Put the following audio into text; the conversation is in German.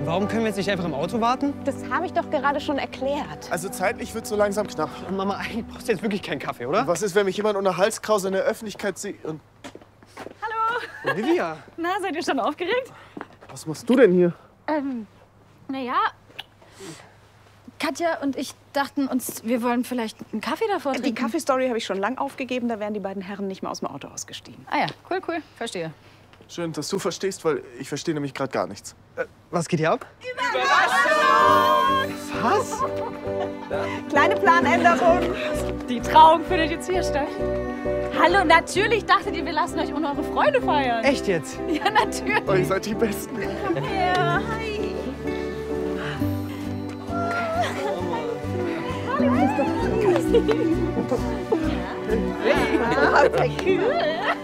warum können wir jetzt nicht einfach im Auto warten? Das habe ich doch gerade schon erklärt. Also zeitlich wird so langsam knapp. Mama, eigentlich brauchst du jetzt wirklich keinen Kaffee, oder? Was ist, wenn mich jemand unter Halskrause in der Öffentlichkeit sieht? Und Hallo. Olivia. Na, seid ihr schon aufgeregt? was machst du denn hier? Naja, Katja und ich dachten uns, wir wollen vielleicht einen Kaffee davor trinken. Die Kaffeestory habe ich schon lang aufgegeben. Da wären die beiden Herren nicht mehr aus dem Auto ausgestiegen. Ah ja, cool, cool, verstehe. Schön, dass du verstehst, weil ich verstehe nämlich gerade gar nichts. Was geht hier ab? Was? Kleine Planänderung. Die Trauung findet jetzt hier statt. Hallo, natürlich dachtet ihr, wir lassen euch ohne eure Freunde feiern. Echt jetzt? Ja, natürlich. Oh, ihr seid die Besten. Ja, hi. Cool.